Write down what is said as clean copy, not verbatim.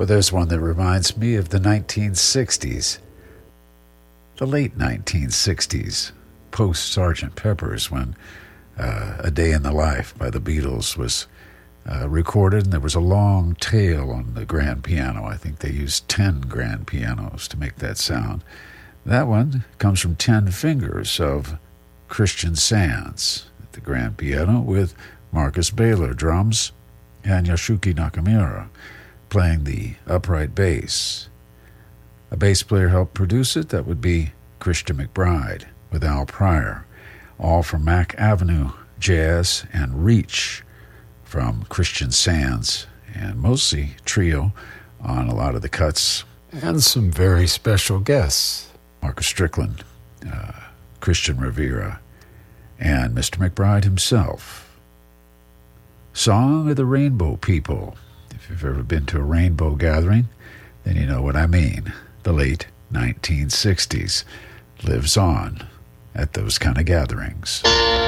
Well, there's one that reminds me of the 1960s, the late 1960s, post-Sgt. Pepper's, when A Day in the Life by the Beatles was recorded, and there was a long tail on the grand piano. I think they used 10 grand pianos to make that sound. That one comes from 10 Fingers of Christian Sands at the grand piano, with Marcus Baylor drums and Yasuki Nakamura playing the upright bass. A bass player helped produce it. That would be Christian McBride with Al Pryor. All from Mack Avenue Jazz and Reach from Christian Sands, and mostly trio on a lot of the cuts. And some very special guests. Marcus Strickland, Christian Rivera, and Mr. McBride himself. Song of the Rainbow People. If you've ever been to a rainbow gathering, then you know what I mean. The late 1960s lives on at those kind of gatherings.